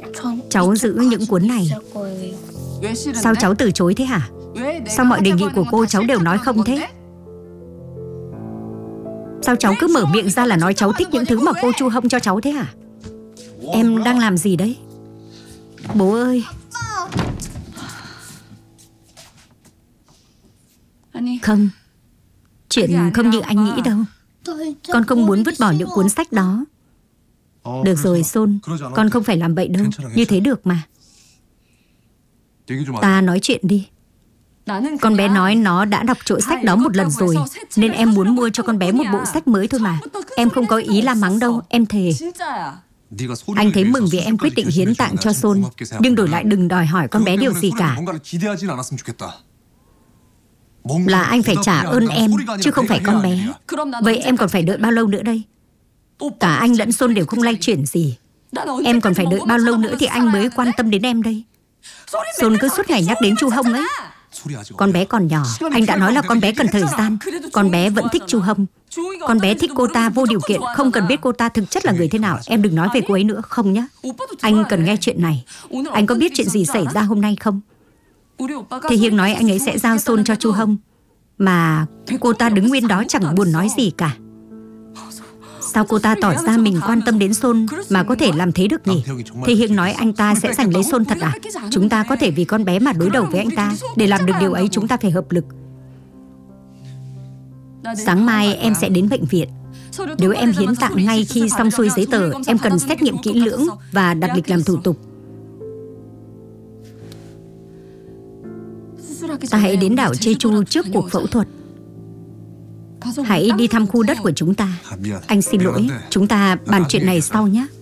Cháu giữ những cuốn này. Sao cháu từ chối thế hả? Sao mọi đề nghị của cô cháu đều nói không thế? Sao cháu cứ mở miệng ra là nói cháu thích những thứ mà cô Chu Hông cho cháu thế hả? Em đang làm gì đấy? Bố ơi! Không, chuyện không như anh nghĩ đâu. Con không muốn vứt bỏ những cuốn sách đó. Được rồi Son, con không phải làm vậy đâu. Như thế được mà. Ta nói chuyện đi. Con bé nói nó đã đọc chỗ sách đó một lần rồi, nên em muốn mua cho con bé một bộ sách mới thôi mà. Em không có ý la mắng đâu, em thề. Anh thấy mừng vì em quyết định hiến tặng cho Son, nhưng đổi lại đừng đòi hỏi con bé điều gì cả. Là anh phải trả ơn em, chứ không phải con bé. Vậy em còn phải đợi bao lâu nữa đây? Cả anh lẫn Son đều không lay chuyển gì. Em còn phải đợi bao lâu nữa thì anh mới quan tâm đến em đây? Son cứ suốt ngày nhắc đến Chu Hông ấy. Con bé còn nhỏ, anh đã nói là con bé cần thời gian. Con bé vẫn thích Chu Hông. Con bé thích cô ta vô điều kiện, không cần biết cô ta thực chất là người thế nào. Em đừng nói về cô ấy nữa, không nhé. Anh cần nghe chuyện này. Anh có biết chuyện gì xảy ra hôm nay không? Thì Hiên nói anh ấy sẽ giao Son cho Chu Hông, mà cô ta đứng nguyên đó chẳng buồn nói gì cả. Sao cô ta tỏ ra mình quan tâm đến Son mà có thể làm thế được nhỉ? Thì Hiên nói anh ta sẽ giành lấy Son thật à? Chúng ta có thể vì con bé mà đối đầu với anh ta. Để làm được điều ấy chúng ta phải hợp lực. Sáng mai em sẽ đến bệnh viện. Nếu em hiến tặng ngay khi xong xuôi giấy tờ, em cần xét nghiệm kỹ lưỡng và đặt lịch làm thủ tục. Ta hãy đến đảo Jeju trước cuộc phẫu thuật. Hãy đi thăm khu đất của chúng ta. Anh xin lỗi, chúng ta bàn chuyện này sau nhé.